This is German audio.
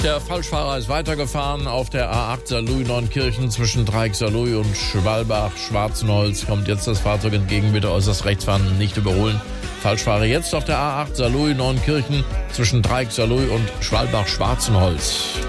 Der Falschfahrer ist weitergefahren auf der A8 Saarlouis-Neunkirchen zwischen Dreieck-Saarlouis und Schwalbach-Schwarzenholz. Kommt jetzt das Fahrzeug entgegen, bitte äußerst rechts fahren, nicht überholen. Falschfahrer jetzt auf der A8 Saarlouis-Neunkirchen zwischen Dreieck-Saarlouis und Schwalbach-Schwarzenholz.